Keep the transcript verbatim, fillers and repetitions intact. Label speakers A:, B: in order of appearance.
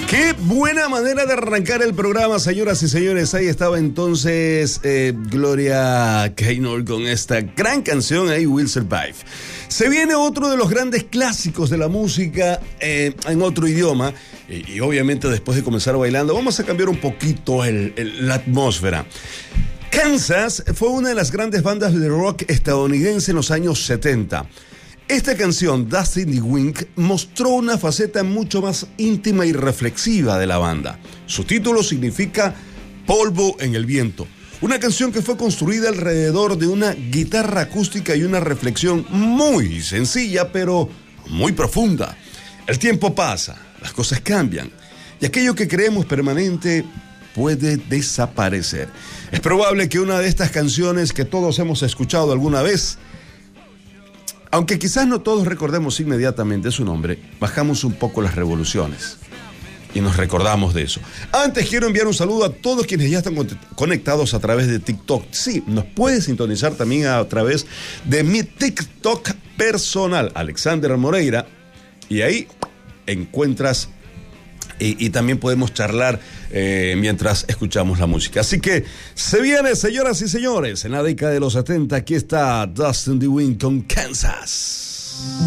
A: Qué buena manera de arrancar el programa, señoras y señores. Ahí estaba entonces eh, Gloria Gaynor con esta gran canción, I Will Survive. Se viene otro de los grandes clásicos de la música eh, en otro idioma. Y, y obviamente después de comenzar bailando, vamos a cambiar un poquito el, el, la atmósfera. Kansas fue una de las grandes bandas de rock estadounidense en los años setenta. Esta canción, Dust in the Wind, mostró una faceta mucho más íntima y reflexiva de la banda. Su título significa Polvo en el viento. Una canción que fue construida alrededor de una guitarra acústica y una reflexión muy sencilla, pero muy profunda. El tiempo pasa, las cosas cambian, y aquello que creemos permanente puede desaparecer. Es probable que una de estas canciones que todos hemos escuchado alguna vez, aunque quizás no todos recordemos inmediatamente su nombre, bajamos un poco las revoluciones y nos recordamos de eso. Antes quiero enviar un saludo a todos quienes ya están conectados a través de TikTok. Sí, nos puedes sintonizar también a través de mi TikTok personal, Alexander Moreira, y ahí encuentras y, y también podemos charlar eh, mientras escuchamos la música. Así que se viene, señoras y señores, en la década de los setenta, aquí está Dust in the Wind con Kansas.